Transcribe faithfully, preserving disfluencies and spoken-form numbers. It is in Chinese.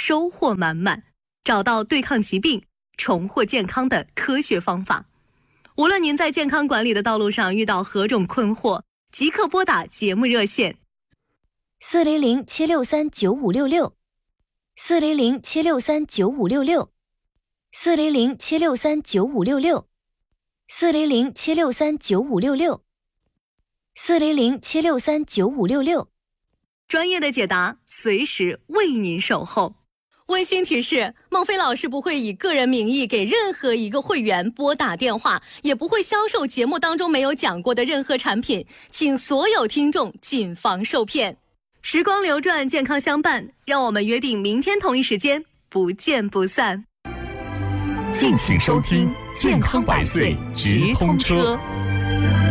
收获满满，找到对抗疾病、重获健康的科学方法。无论您在健康管理的道路上遇到何种困惑，即刻拨打节目热线四零零七六三九五六六，四零零七六三九五六六，四零零七六三九五六六，四零零七六三九五六六，四零零七六三九五六六。 专业的解答，随时为您守候。温馨提示：孟非老师不会以个人名义给任何一个会员拨打电话，也不会销售节目当中没有讲过的任何产品，请所有听众谨防受骗。时光流转，健康相伴，让我们约定明天同一时间不见不散。 敬请收听健康百岁直通车。